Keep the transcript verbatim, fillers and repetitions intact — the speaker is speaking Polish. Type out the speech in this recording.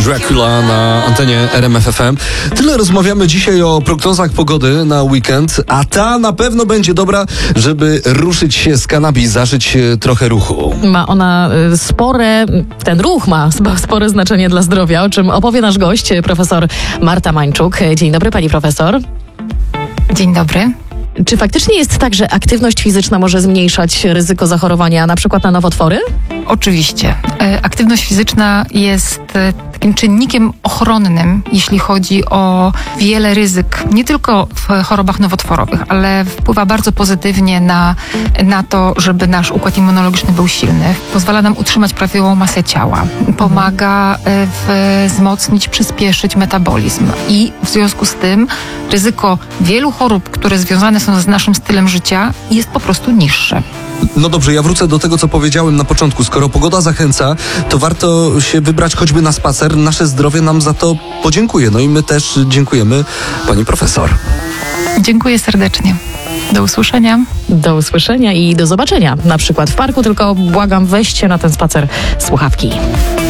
Dracula na antenie R M F F M. Tyle rozmawiamy dzisiaj o prognozach pogody na weekend, a ta na pewno będzie dobra, żeby ruszyć się z kanapy, zażyć trochę ruchu. Ma ona spore, ten ruch ma spore znaczenie dla zdrowia, o czym opowie nasz gość, profesor Marta Mańczuk. Dzień dobry, pani profesor. Dzień dobry. Czy faktycznie jest tak, że aktywność fizyczna może zmniejszać ryzyko zachorowania na przykład na nowotwory? Oczywiście. Aktywność fizyczna jest takim czynnikiem ochronnym, jeśli chodzi o wiele ryzyk, nie tylko w chorobach nowotworowych, ale wpływa bardzo pozytywnie na, na to, żeby nasz układ immunologiczny był silny. Pozwala nam utrzymać prawidłową masę ciała. Pomaga w, wzmocnić, przyspieszyć metabolizm. I w związku z tym ryzyko wielu chorób, które związane są z naszym stylem życia, jest po prostu niższe. No dobrze, ja wrócę do tego, co powiedziałem na początku. Skoro pogoda zachęca, to warto się wybrać choćby na spacer. Nasze zdrowie nam za to podziękuje. No i my też dziękujemy pani profesor. Dziękuję serdecznie. Do usłyszenia. Do usłyszenia i do zobaczenia. Na przykład w parku, tylko błagam, weźcie na ten spacer słuchawki.